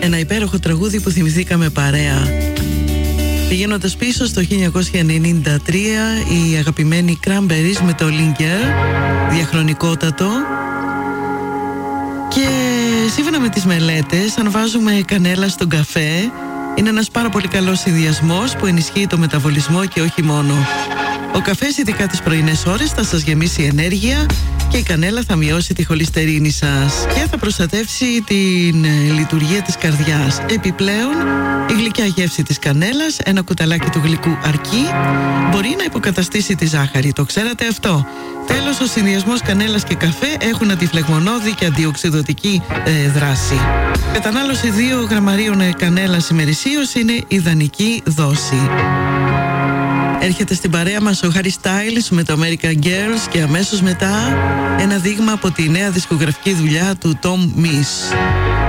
Ένα υπέροχο τραγούδι που θυμηθήκαμε παρέα. Πηγαίνοντας πίσω στο 1993, η αγαπημένη Cranberries με το Linger, διαχρονικότατο. Και σύμφωνα με τις μελέτες, αν βάζουμε κανέλα στον καφέ, είναι ένας πάρα πολύ καλός συνδυασμός που ενισχύει το μεταβολισμό και όχι μόνο. Ο καφές, ειδικά τις πρωινές ώρες, θα σας γεμίσει ενέργεια και η κανέλα θα μειώσει τη χολυστερίνη σας και θα προστατεύσει την λειτουργία της καρδιάς. Επιπλέον, η γλυκιά γεύση της κανέλας, ένα κουταλάκι του γλυκού αρκεί, μπορεί να υποκαταστήσει τη ζάχαρη. Το ξέρατε αυτό? Τέλος, ο συνδυασμός κανέλας και καφέ έχουν αντιφλεγμονώδη και αντιοξυδωτική δράση. Κατανάλωση 2 γραμμαρίων κανέλας ημερησίως είναι ιδανική δόση. Έρχεται στην παρέα μας ο Harry Styles με το American Girls και αμέσως μετά ένα δείγμα από τη νέα δισκογραφική δουλειά του Tom Misch.